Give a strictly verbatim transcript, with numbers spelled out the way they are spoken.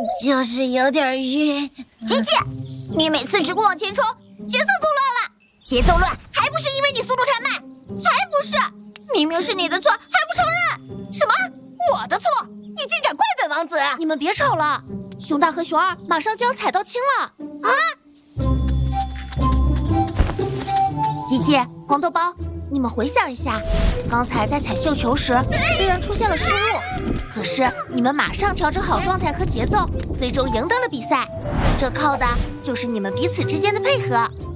就是有点晕。 吉吉，你每次只顾往前冲，节奏都乱了。节奏乱还不是因为你速度太慢？才不是，明明是你的错，还不承认。什么？我的错？你竟敢怪本王子！ 你们别吵了，熊大和熊二马上就要踩到青了啊！ 吉吉、黄豆包，你们回想一下，刚才在踩绣球时虽然出现了失误，可是你们马上调整好状态和节奏，最终赢得了比赛。这靠的就是你们彼此之间的配合。